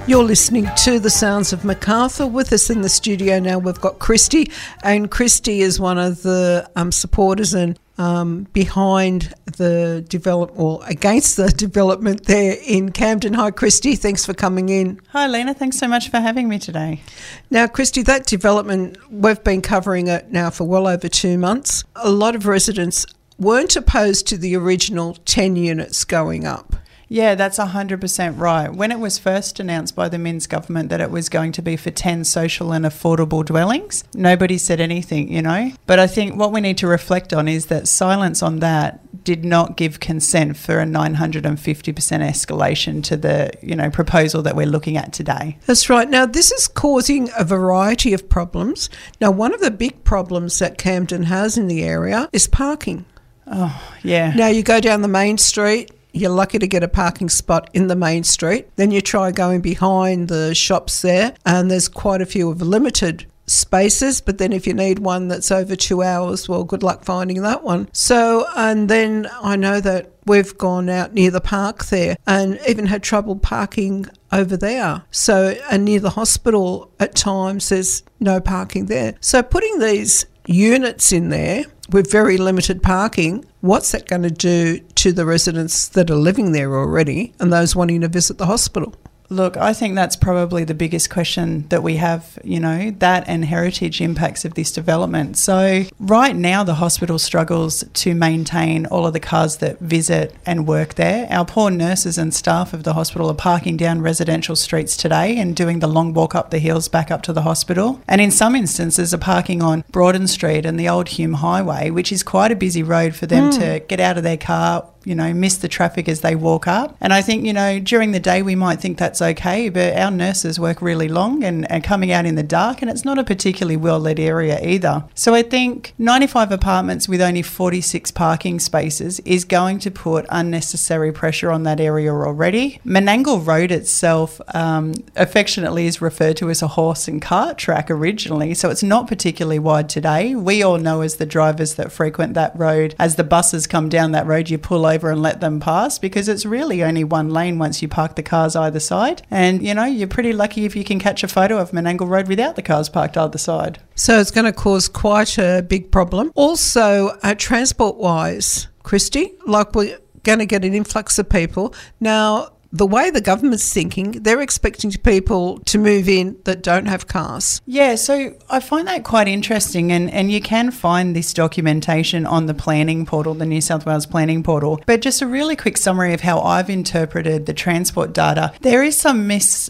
You're listening to The Sounds of Macarthur. With us in the studio now we've got Christy, and Christy is one of the supporters and behind the development, or against the development there in Camden. Hi Christy, thanks for coming in. Hi Lena, thanks so much for having me today. Now Christy, that development, we've been covering it now for well over 2 months. A lot of residents weren't opposed to the original 10 units going up. Yeah, that's 100% right. When it was first announced by the Minns government that it was going to be for 10 social and affordable dwellings, nobody said anything, you know. But I think what we need to reflect on is that silence on that did not give consent for a 950% escalation to the, proposal that we're looking at today. That's right. Now, this is causing a variety of problems. Now, one of the big problems that Camden has in the area is parking. Oh, yeah. Now, you go down the main street, you're lucky to get a parking spot in the main street. Then you try going behind the shops there, and there's quite a few of limited spaces. But then if you need one that's over 2 hours, well, good luck finding that one. So, and then I know that we've gone out near the park there and even had trouble parking over there. So, and near the hospital at times there's no parking there. So putting these units in there with very limited parking, what's that going to do to the residents that are living there already and those wanting to visit the hospital? Look, I think that's probably the biggest question that we have, that and heritage impacts of this development. So right now the hospital struggles to maintain all of the cars that visit and work there. Our poor nurses and staff of the hospital are parking down residential streets today and doing the long walk up the hills back up to the hospital. And in some instances are parking on Broaden Street and the old Hume Highway, which is quite a busy road for them to get out of their car, miss the traffic as they walk up. And I think, during the day we might think that's okay, but our nurses work really long and coming out in the dark, and it's not a particularly well-lit area either. So I think 95 apartments with only 46 parking spaces is going to put unnecessary pressure on that area already. Menangle Road itself affectionately is referred to as a horse and cart track originally, so it's not particularly wide today. We all know as the drivers that frequent that road, as the buses come down that road, you pull over and let them pass because it's really only one lane once you park the cars either side. And, you're pretty lucky if you can catch a photo of Menangle Road without the cars parked either side. So it's going to cause quite a big problem. Also, transport-wise, Christy, we're going to get an influx of people. Now, the way the government's thinking, they're expecting people to move in that don't have cars. Yeah, so I find that quite interesting, and you can find this documentation on the planning portal, the New South Wales planning portal. But just a really quick summary of how I've interpreted the transport data. There is some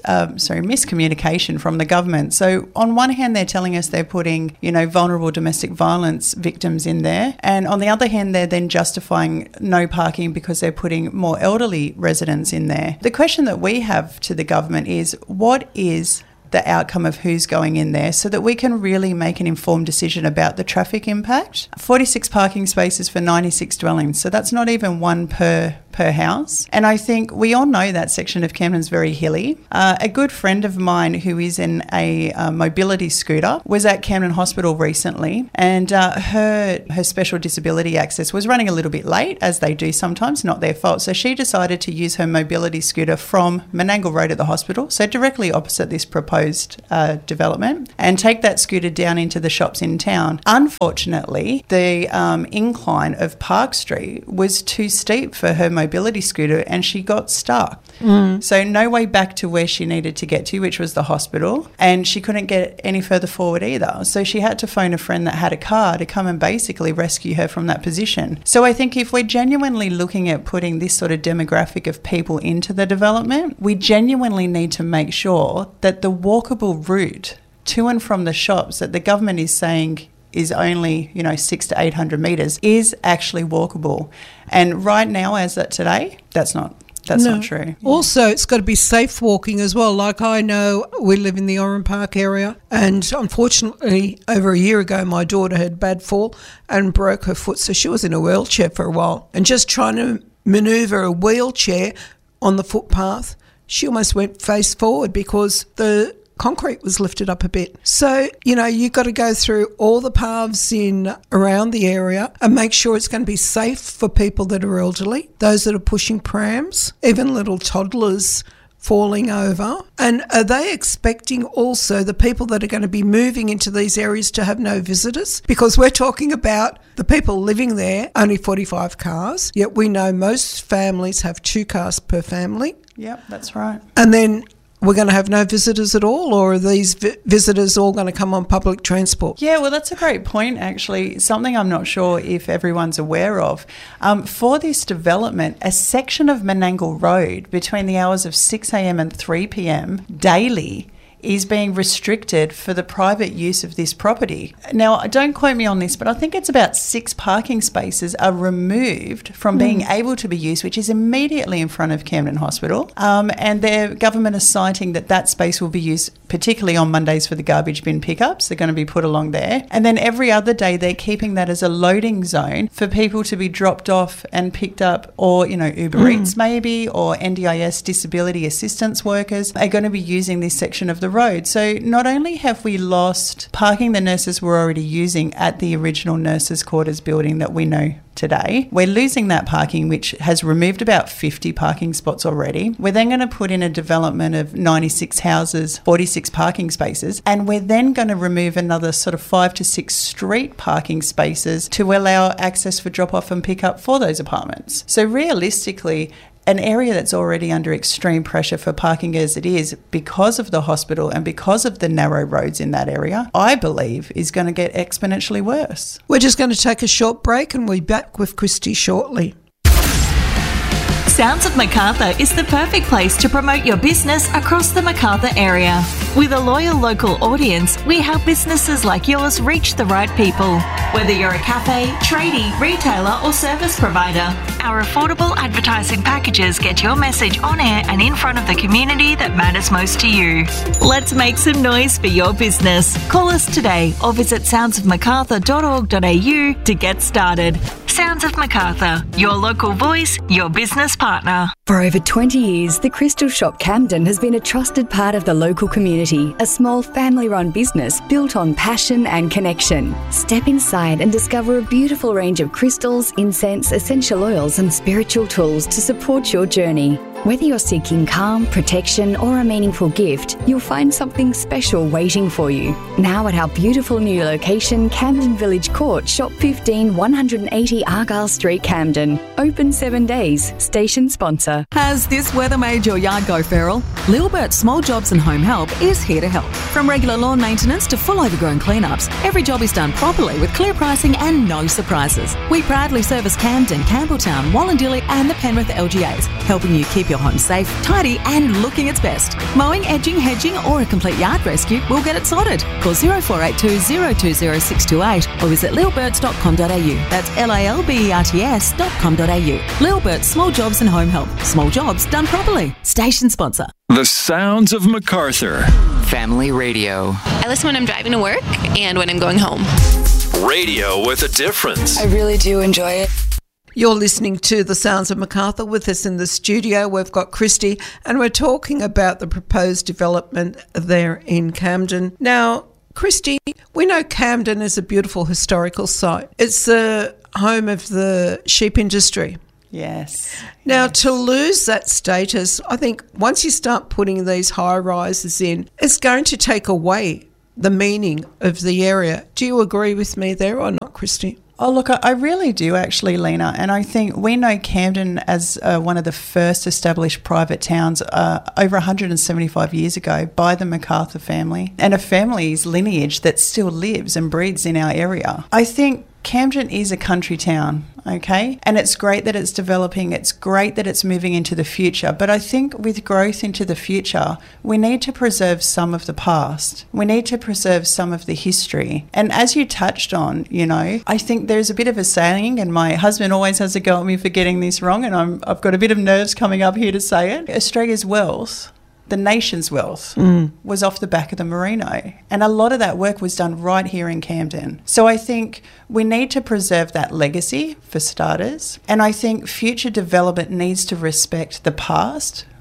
miscommunication from the government. So on one hand, they're telling us they're putting, vulnerable domestic violence victims in there. And on the other hand, they're then justifying no parking because they're putting more elderly residents in there. The question that we have to the government is, what is the outcome of who's going in there so that we can really make an informed decision about the traffic impact? 46 parking spaces for 96 dwellings, so that's not even one per house. And I think we all know that section of Camden's very hilly. A good friend of mine who is in a mobility scooter was at Camden Hospital recently, and her special disability access was running a little bit late, as they do sometimes, not their fault. So she decided to use her mobility scooter from Menangle Road at the hospital, so directly opposite this proposed development, and take that scooter down into the shops in town. Unfortunately, the incline of Park Street was too steep for her mobility scooter and she got stuck. So no way back to where she needed to get to, which was the hospital, and she couldn't get any further forward either. So she had to phone a friend that had a car to come and basically rescue her from that position. So I think if we're genuinely looking at putting this sort of demographic of people into the development, we genuinely need to make sure that the walkable route to and from the shops that the government is saying is only 600 to 800 metres is actually walkable. And right now, as of today, that's not true. Also, it's got to be safe walking as well. Like, I know we live in the Oran Park area, and unfortunately over a year ago my daughter had bad fall and broke her foot, so she was in a wheelchair for a while, and just trying to manoeuvre a wheelchair on the footpath, she almost went face forward because the concrete was lifted up a bit. So, you've got to go through all the paths in around the area and make sure it's going to be safe for people that are elderly, those that are pushing prams, even little toddlers falling over? And are they expecting also the people that are going to be moving into these areas to have no visitors? Because we're talking about the people living there, only 45 cars, yet we know most families have 2 cars per family. Yep, that's right. And then we're going to have no visitors at all, or are these visitors all going to come on public transport? Yeah, well, that's a great point, actually. Something I'm not sure if everyone's aware of. For this development, a section of Menangle Road between the hours of 6 a.m. and 3 p.m. daily is being restricted for the private use of this property. Now, don't quote me on this, but I think it's about 6 parking spaces are removed from being able to be used, which is immediately in front of Camden Hospital. And their government is citing that space will be used particularly on Mondays for the garbage bin pickups. They're going to be put along there. And then every other day they're keeping that as a loading zone for people to be dropped off and picked up, or, Uber Eats maybe, or NDIS disability assistance workers are going to be using this section of the road. So not only have we lost parking the nurses were already using at the original nurses' quarters building that we know today, we're losing that parking, which has removed about 50 parking spots already. We're then going to put in a development of 96 houses, 46 parking spaces, and we're then going to remove another sort of 5 to 6 street parking spaces to allow access for drop-off and pick-up for those apartments. So realistically, an area that's already under extreme pressure for parking as it is because of the hospital and because of the narrow roads in that area, I believe is going to get exponentially worse. We're just going to take a short break and we'll be back with Christy shortly. Sounds of Macarthur is the perfect place to promote your business across the Macarthur area. With a loyal local audience, we help businesses like yours reach the right people. Whether you're a cafe, tradie, retailer or service provider, our affordable advertising packages get your message on air and in front of the community that matters most to you. Let's make some noise for your business. Call us today or visit soundsofmacarthur.org.au to get started. Sounds of Macarthur, your local voice, your business partner. For over 20 years, the Crystal Shop Camden has been a trusted part of the local community, a small family-run business built on passion and connection. Step inside and discover a beautiful range of crystals, incense, essential oils and spiritual tools to support your journey. Whether you're seeking calm, protection or a meaningful gift, you'll find something special waiting for you. Now at our beautiful new location, Camden Village Court, Shop 15, 180 Argyle Street, Camden. Open 7 days. Station sponsor. Has this weather made your yard go feral? Lilbert Small Jobs and Home Help is here to help. From regular lawn maintenance to full overgrown cleanups, every job is done properly with clear pricing and no surprises. We proudly service Camden, Campbelltown, Wallandilly and the Penrith LGAs, helping you keep your home safe, tidy and looking its best. Mowing, edging, hedging or a complete yard rescue, we'll get it sorted. Call 0482 020 628 or visit lilberts.com.au. That's LALBERTS.com.au. Lilbert Small Jobs and Home Help. Small jobs done properly. Station sponsor. The sounds of Macarthur. Family radio. I listen when I'm driving to work and when I'm going home. Radio with a difference. I really do enjoy it. You're listening to The Sounds of Macarthur. With us in the studio, we've got Christy, and we're talking about the proposed development there in Camden. Now, Christy, we know Camden is a beautiful historical site. It's the home of the sheep industry. Yes. Now, to lose that status, I think once you start putting these high-rises in, it's going to take away the meaning of the area. Do you agree with me there or not, Christy? Oh, look, I really do actually, Lena. And I think we know Camden as one of the first established private towns over 175 years ago by the Macarthur family, and a family's lineage that still lives and breathes in our area. I think Camden is a country town, okay? And it's great that it's developing. It's great that it's moving into the future. But I think with growth into the future, we need to preserve some of the past. We need to preserve some of the history. And as you touched on, I think there's a bit of a saying, and my husband always has a go at me for getting this wrong, and I've got a bit of nerves coming up here to say it. Australia's wealth, the nation's wealth, was off the back of the Merino. And a lot of that work was done right here in Camden. So I think we need to preserve that legacy, for starters. And I think future development needs to respect the past,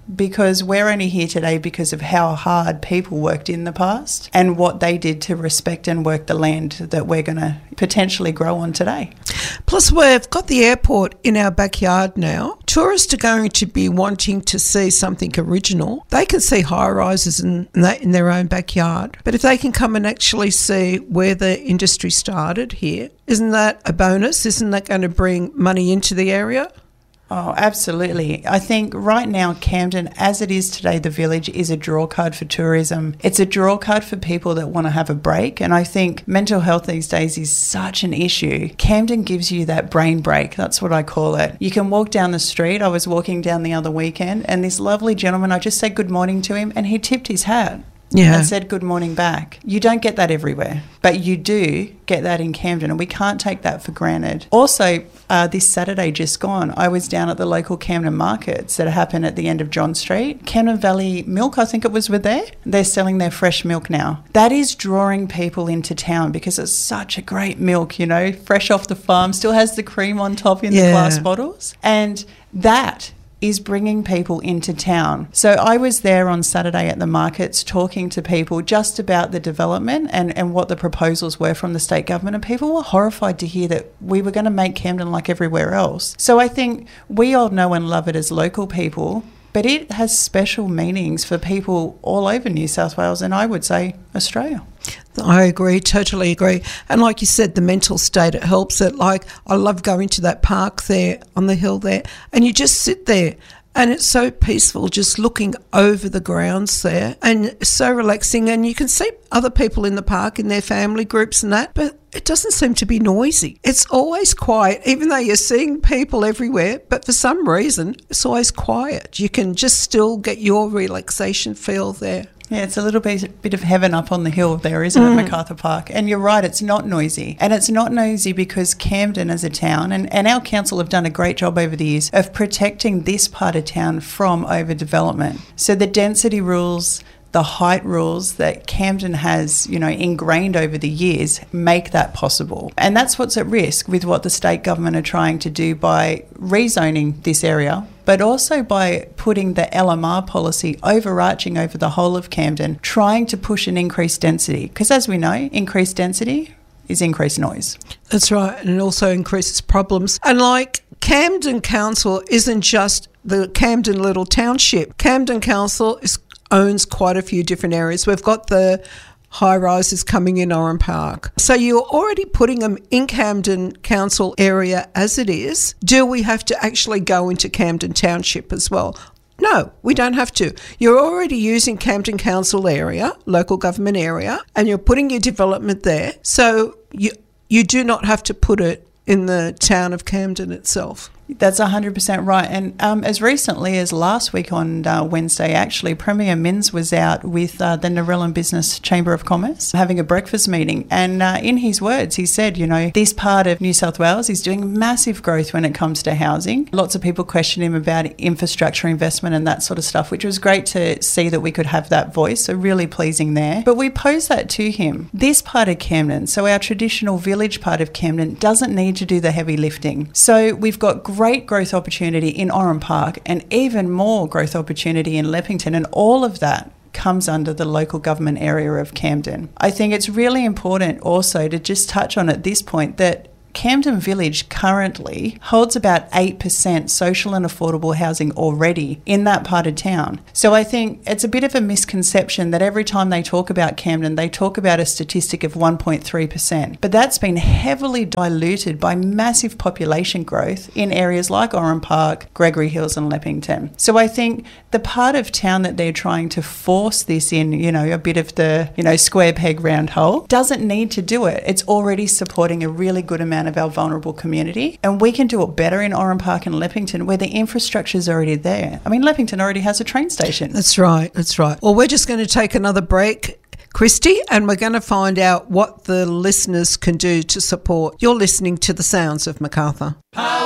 because we're only here today because of how hard people worked in the past and what they did to respect and work the land that we're going to potentially grow on today. Plus, we've got the airport in our backyard now. Tourists are going to be wanting to see something original. They can see high-rises in their own backyard. But if they can come and actually see where the industry started here, isn't that a bonus? Isn't that going to bring money into the area? Oh, absolutely. I think right now Camden, as it is today, the village is a draw card for tourism. It's a draw card for people that want to have a break. And I think mental health these days is such an issue. Camden gives you that brain break. That's what I call it. You can walk down the street. I was walking down the other weekend and this lovely gentleman, I just said good morning to him and he tipped his hat. And said good morning back. You don't get that everywhere, but you do get that in Camden and we can't take that for granted. Also, this Saturday just gone, I was down at the local Camden markets that happen at the end of John Street. Camden Valley Milk, I think it was, were there. They're selling their fresh milk now. That is drawing people into town because it's such a great milk, you know, fresh off the farm, still has the cream on top in the glass bottles. And that is bringing people into town. So I was there on Saturday at the markets talking to people just about the development and what the proposals were from the state government, and people were horrified to hear that we were going to make Camden like everywhere else. So I think we all know and love it as local people, but it has special meanings for people all over New South Wales and I would say Australia. I agree, totally agree. And like you said, the mental state, it helps it. Like, I love going to that park there on the hill there and you just sit there and it's so peaceful just looking over the grounds there and so relaxing, and you can see other people in the park in their family groups and that, but it doesn't seem to be noisy. It's always quiet, even though you're seeing people everywhere, but for some reason it's always quiet. You can just still get your relaxation feel there. Yeah, it's a little bit of heaven up on the hill there, isn't it, MacArthur Park? And you're right, it's not noisy. And it's not noisy because Camden as a town, and our council have done a great job over the years of protecting this part of town from overdevelopment. So the density rules, the height rules that Camden has, you know, ingrained over the years make that possible. And that's what's at risk with what the state government are trying to do by rezoning this area, but also by putting the LMR policy overarching over the whole of Camden, trying to push an increased density. Because as we know, increased density is increased noise. That's right, and it also increases problems. And like Camden Council isn't just the Camden Little Township. Camden Council owns quite a few different areas. We've got the high-rises coming in Oran Park. So you're already putting them in Camden Council area as it is. Do we have to actually go into Camden Township as well? No, we don't have to. You're already using Camden Council area, local government area, and you're putting your development there. So you do not have to put it in the town of Camden itself. That's 100% right. And as recently as last week on Wednesday, actually, Premier Minns was out with the Narellan Business Chamber of Commerce having a breakfast meeting. And in his words, he said, you know, this part of New South Wales is doing massive growth when it comes to housing. Lots of people question him about infrastructure investment and that sort of stuff, which was great to see that we could have that voice. So really pleasing there. But we posed that to him. This part of Camden, so our traditional village part of Camden, doesn't need to do the heavy lifting. So we've got great growth opportunity in Oran Park and even more growth opportunity in Leppington, and all of that comes under the local government area of Camden. I think it's really important also to just touch on at this point that Camden Village currently holds about 8% social and affordable housing already in that part of town. So I think it's a bit of a misconception that every time they talk about Camden, they talk about a statistic of 1.3%. But that's been heavily diluted by massive population growth in areas like Oran Park, Gregory Hills and Leppington. So I think the part of town that they're trying to force this in, you know, a bit of the, you know, square peg round hole, doesn't need to do it. It's already supporting a really good amount of our vulnerable community, and we can do it better in Oran Park and Leppington where the infrastructure is already there. I mean, Leppington already has a train station. That's right. Well, we're just going to take another break, Christy, and we're going to find out what the listeners can do to support. You're listening to the sounds of MacArthur.